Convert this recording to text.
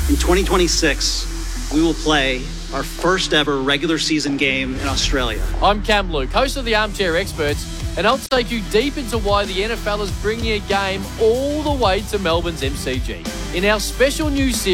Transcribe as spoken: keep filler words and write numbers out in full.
In twenty twenty-six, we will play our first ever regular season game in Australia. I'm Cam Luke, host of the Armchair Experts, and I'll take you deep into why the N F L is bringing a game all the way to Melbourne's M C G. In our special new series,